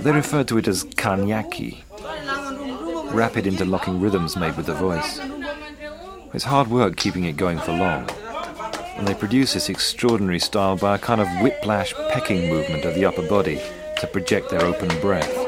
They referred to it as kanyaki, rapid interlocking rhythms made with the voice. It's hard work keeping it going for long, and they produce this extraordinary style by a kind of whiplash pecking movement of the upper body to project their open breath.